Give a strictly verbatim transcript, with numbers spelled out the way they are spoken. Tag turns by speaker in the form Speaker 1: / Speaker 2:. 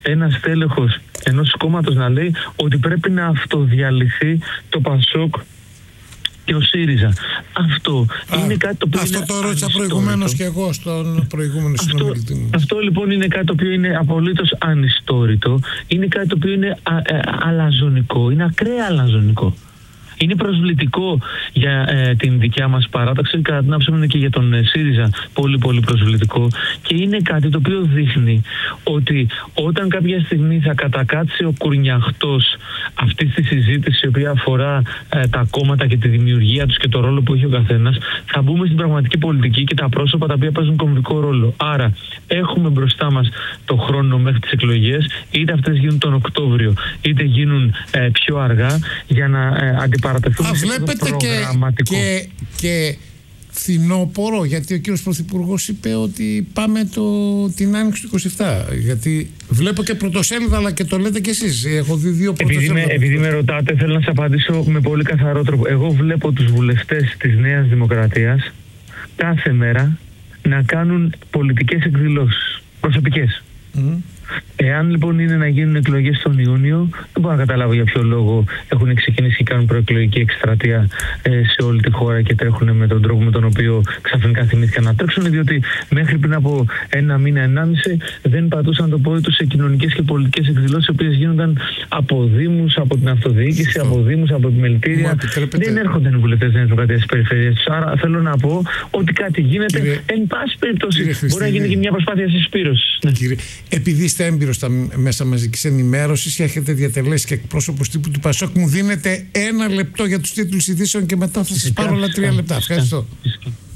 Speaker 1: ένας τέλεχος ενός κόμματος να λέει ότι πρέπει να αυτοδιαλυθεί το ΠΑΣΟΚ και ο ΣΥΡΙΖΑ. Αυτό Α, είναι κάτι το οποίο.
Speaker 2: Αυτό
Speaker 1: είναι
Speaker 2: το ρώτησα προηγουμένως και εγώ στον προηγούμενο συνομιλητή μου.
Speaker 1: Αυτό λοιπόν είναι κάτι το οποίο είναι απολύτως ανιστόρητο. Είναι κάτι το οποίο είναι α, α, αλαζονικό. Είναι ακραία αλαζονικό. Είναι προσβλητικό για ε, την δικιά μας παράταξη, κατά την άποψή μου είναι και για τον ε, ΣΥΡΙΖΑ πολύ πολύ προσβλητικό, και είναι κάτι το οποίο δείχνει ότι όταν κάποια στιγμή θα κατακάτσει ο κουρνιαχτός αυτή τη συζήτηση η οποία αφορά ε, τα κόμματα και τη δημιουργία τους και το ρόλο που έχει ο καθένας, θα μπούμε στην πραγματική πολιτική και τα πρόσωπα τα οποία παίζουν κομβικό ρόλο. Άρα έχουμε μπροστά μας το χρόνο μέχρι τις εκλογές, είτε αυτές γίνουν τον Οκτώβριο είτε γίνουν ε, πιο αργά, για να ε, αντιπαρατεθούν.
Speaker 2: Α, βλέπετε και, και, και φθινόπωρο, γιατί ο κύριος Πρωθυπουργός είπε ότι πάμε το, την άνοιξη του είκοσι επτά. Γιατί βλέπω και πρωτοσέλιδα, αλλά και το λέτε κι εσείς. Έχω δει δύο πρωτοσέλιδα.
Speaker 1: Επειδή, επειδή με ρωτάτε, θέλω να σας απαντήσω με πολύ καθαρό τρόπο. Εγώ βλέπω τους βουλευτές της Νέας Δημοκρατίας κάθε μέρα να κάνουν πολιτικές εκδηλώσεις προσωπικές. Mm. Εάν λοιπόν είναι να γίνουν εκλογές τον Ιούνιο, δεν μπορώ να καταλάβω για ποιο λόγο έχουν ξεκινήσει και κάνουν προεκλογική εκστρατεία ε, σε όλη τη χώρα και τρέχουν με τον τρόπο με τον οποίο ξαφνικά θυμήθηκαν να τρέξουν, διότι μέχρι πριν από ένα μήνα, ενάμιση δεν πατούσαν το πόδι τους σε κοινωνικές και πολιτικές εκδηλώσεις, οι οποίες γίνονταν από δήμους, από την αυτοδιοίκηση, από δήμους, από επιμελητήρια. Δεν έρχονταν οι βουλευτές της Νέας Δημοκρατίας στις περιφέρειες τους. Άρα θέλω να πω ότι κάτι γίνεται. Κύριε, εν πάση περιπτώσει, μπορεί να γίνει και μια προσπάθεια συσπήρωσης. Ναι.
Speaker 2: Επειδή είστε έμπειρος στα μέσα μαζικής ενημέρωσης και έχετε διατελέσει και εκπρόσωπος τύπου του ΠΑΣΟΚ, μου δίνετε ένα λεπτό για τους τίτλους ειδήσεων και μετά θα σας πάρω άλλα τρία λεπτά. Ευχαριστώ.